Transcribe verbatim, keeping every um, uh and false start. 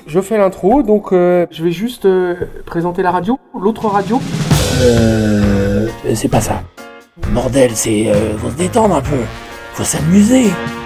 je fais l'intro, donc euh, je vais juste euh, présenter la radio, l'autre radio. Euh... C'est pas ça. Bordel, c'est... Euh, faut se détendre un peu. Faut s'amuser.